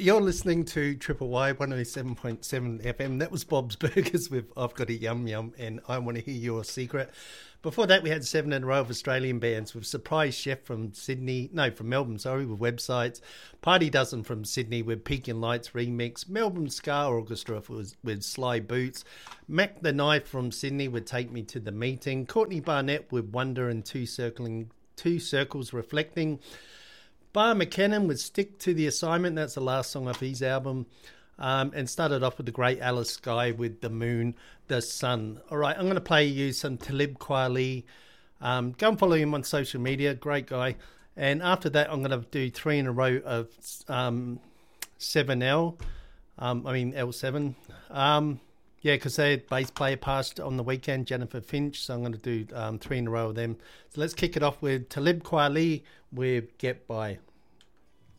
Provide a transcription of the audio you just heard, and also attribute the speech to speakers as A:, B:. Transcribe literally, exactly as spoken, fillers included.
A: You're listening to Triple Y one oh seven point seven F M. That was Bob's Burgers with I've Got a Yum Yum and I Want to Hear Your Secret. Before that, we had seven in a row of Australian bands with Surprise Chef from Sydney, no, from Melbourne, sorry, with Websites. Party Dozen from Sydney with Peking Lights remix. Melbourne Ska Orchestra with, with Sly Boots. Mac the Knife from Sydney would Take Me to the Meeting. Courtney Barnett with Wonder and Two Circling, Two Circles Reflecting. Bar McKinnon would Stick to the Assignment. That's the last song off his album. Um, and started off with the great Alice Skye with The Moon, The Sun. All right, I'm going to play you some Talib Kweli. Um, go and follow him on social media. Great guy. And after that, I'm going to do three in a row of um, seven L. Um, I mean, L seven. Um, yeah, because their bass player passed on the weekend, Jennifer Finch. So I'm going to do um, three in a row of them. So let's kick it off with Talib Kweli with Get By.